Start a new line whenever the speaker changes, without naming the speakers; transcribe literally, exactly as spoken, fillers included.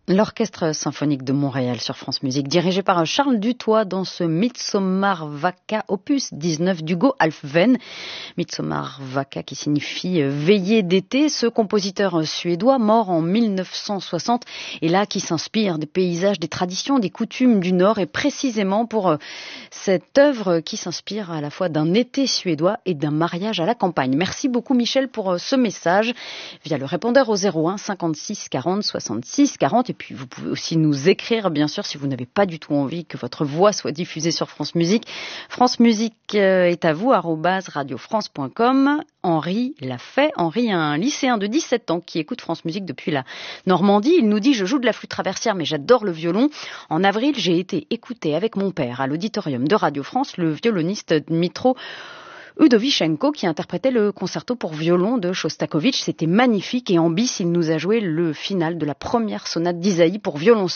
L'Orchestre symphonique de Montréal sur France Musique, dirigé par Charles Dutoit dans ce Midsommar-Vaka, opus dix-neuf d'Hugo Alfven. Midsommar-Vaka qui signifie veillée d'été. Ce compositeur suédois, mort en mille neuf cent soixante, est là qui s'inspire des paysages, des traditions, des coutumes du Nord, et précisément pour cette œuvre qui s'inspire à la fois d'un été suédois et d'un mariage à la campagne. Merci beaucoup Michel pour ce message via le répondeur au zéro un cinquante-six quarante soixante-six quarante. Et puis vous pouvez aussi nous écrire, bien sûr, si vous n'avez pas du tout envie que votre voix soit diffusée sur France Musique. France Musique est à vous, arobase radiofrance point com. Henri l'a fait. Henri, un lycéen de dix-sept ans qui écoute France Musique depuis la Normandie. Il nous dit « Je joue de la flûte traversière, mais j'adore le violon. En avril, j'ai été écouter avec mon père à l'auditorium de Radio France le violoniste Dmitro Udovichenko qui interprétait le concerto pour violon de Shostakovich. C'était magnifique et en bis, il nous a joué le final de la première sonate d'Isaïe pour violon